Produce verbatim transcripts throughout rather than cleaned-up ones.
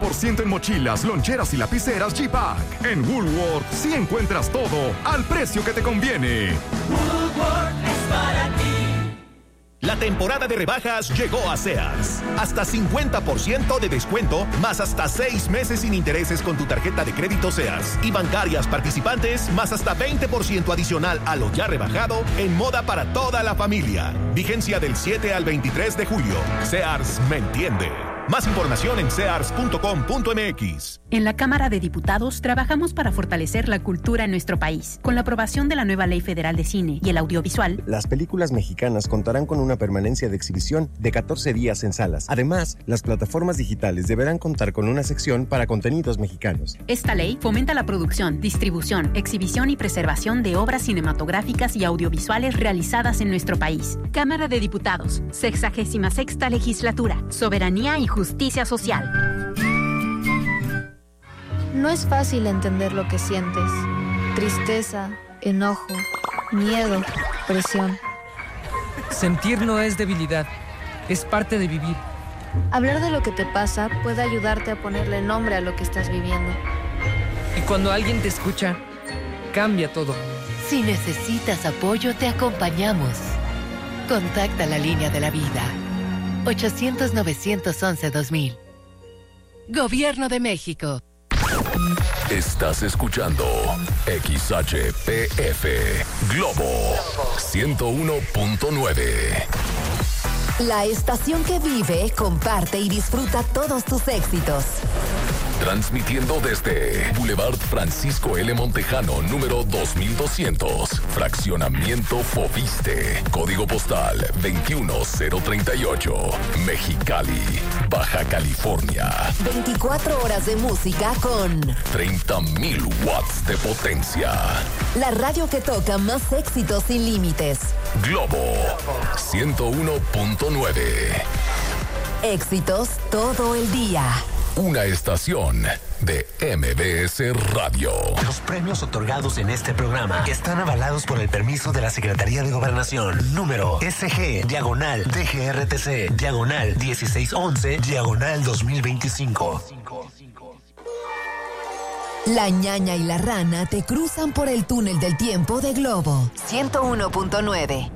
por ciento en mochilas, loncheras y lapiceras G-Pack. En Woolworth sí encuentras todo al precio que te conviene. Woolworth es para ti. La temporada de rebajas llegó a Sears. Hasta cincuenta por ciento de descuento, más hasta seis meses sin intereses con tu tarjeta de crédito Sears. Y bancarias participantes, más hasta veinte por ciento adicional a lo ya rebajado en moda para toda la familia. Vigencia del siete al veintitrés de julio. Sears me entiende. Más información en sears punto com punto m x. En la Cámara de Diputados trabajamos para fortalecer la cultura en nuestro país. Con la aprobación de la nueva Ley Federal de Cine y el Audiovisual, las películas mexicanas contarán con una permanencia de exhibición de catorce días en salas. Además, las plataformas digitales deberán contar con una sección para contenidos mexicanos. Esta ley fomenta la producción, distribución, exhibición y preservación de obras cinematográficas y audiovisuales realizadas en nuestro país. Cámara de Diputados, sexagésima sexta legislatura, soberanía y justicia social. No es fácil entender lo que sientes. Tristeza, enojo, miedo, presión. Sentir no es debilidad, es parte de vivir. Hablar de lo que te pasa puede ayudarte a ponerle nombre a lo que estás viviendo. Y cuando alguien te escucha, cambia todo. Si necesitas apoyo, te acompañamos. Contacta la línea de la vida. ochocientos, novecientos once, dos mil. Gobierno de México. Estás escuchando X H P F Globo ciento uno punto nueve. La estación que vive, comparte y disfruta todos tus éxitos. Transmitiendo desde Boulevard Francisco L. Montejano, número dos mil doscientos. Fraccionamiento Foviste. Código postal veintiuno cero treinta y ocho. Mexicali, Baja California. veinticuatro horas de música con treinta mil watts de potencia. La radio que toca más éxitos sin límites. Globo ciento uno punto nueve. Éxitos todo el día. Una estación de M B S Radio. Los premios otorgados en este programa están avalados por el permiso de la Secretaría de Gobernación. Número S G, diagonal, D G R T C, diagonal, dieciséis once, diagonal dos mil veinticinco. La ñaña y la rana te cruzan por el túnel del tiempo de Globo ciento uno punto nueve.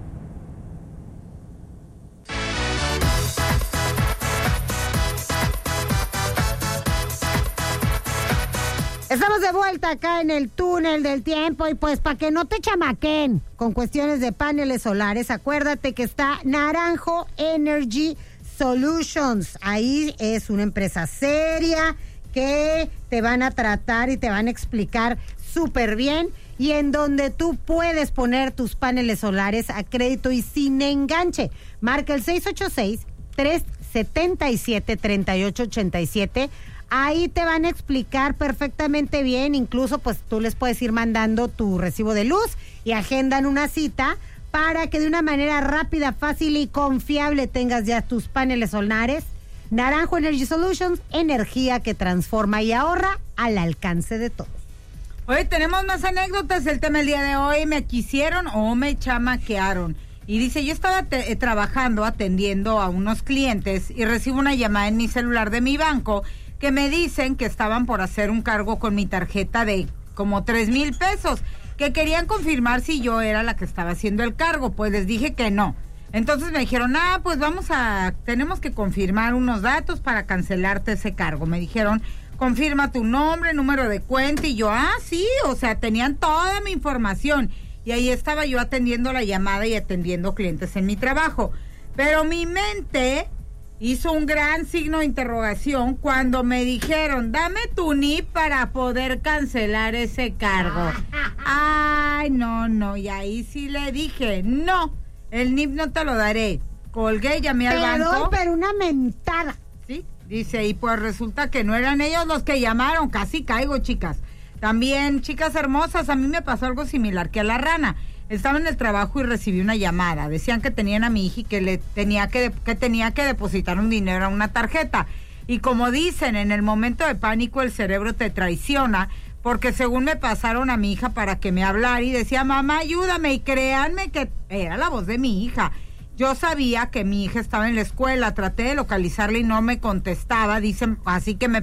Estamos de vuelta acá en el túnel del tiempo y pues para que no te chamaquen con cuestiones de paneles solares, acuérdate que está Naranjo Energy Solutions. Ahí es una empresa seria que te van a tratar y te van a explicar súper bien y en donde tú puedes poner tus paneles solares a crédito y sin enganche. Marca el seis ocho seis, tres siete siete, tres ocho ocho siete. Ahí te van a explicar perfectamente bien, incluso pues tú les puedes ir mandando tu recibo de luz y agendan una cita para que de una manera rápida, fácil y confiable tengas ya tus paneles solares. Naranjo Energy Solutions, energía que transforma y ahorra al alcance de todos. Hoy tenemos más anécdotas. El tema del día de hoy, me quisieron o me chamaquearon. Y dice, yo estaba te- eh, trabajando, atendiendo a unos clientes y recibo una llamada en mi celular de mi banco que me dicen que estaban por hacer un cargo con mi tarjeta de como tres mil pesos, que querían confirmar si yo era la que estaba haciendo el cargo. Pues les dije que no. Entonces me dijeron, ah, pues vamos a, tenemos que confirmar unos datos para cancelarte ese cargo. Me dijeron, confirma tu nombre, número de cuenta, y yo, ah, sí, o sea, tenían toda mi información. Y ahí estaba yo atendiendo la llamada y atendiendo clientes en mi trabajo. Pero mi mente hizo un gran signo de interrogación cuando me dijeron, dame tu N I P para poder cancelar ese cargo. Ay, no, no, y ahí sí le dije, no, el N I P no te lo daré. Colgué, llamé al banco. Perdón, pero una mentada. Sí, dice, y pues resulta que no eran ellos los que llamaron, casi caigo, chicas. También, chicas hermosas, a mí me pasó algo similar que a la rana. Estaba en el trabajo y recibí una llamada. Decían que tenían a mi hija y que le tenía que, de, que tenía que depositar un dinero a una tarjeta. Y como dicen, en el momento de pánico el cerebro te traiciona, porque según me pasaron a mi hija para que me hablara y decía, mamá, ayúdame, y créanme que era la voz de mi hija. Yo sabía que mi hija estaba en la escuela, traté de localizarla y no me contestaba, dicen, así que me